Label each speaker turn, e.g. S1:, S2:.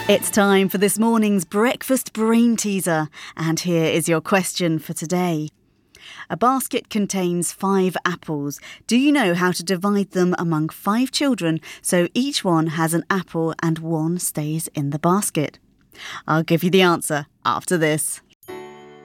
S1: It's time for this morning's breakfast brain teaser, and here is your question for today. A basket contains 5 apples. Do you know how to divide them among 5 children so each one has an apple and one stays in the basket? I'll give you the answer after this.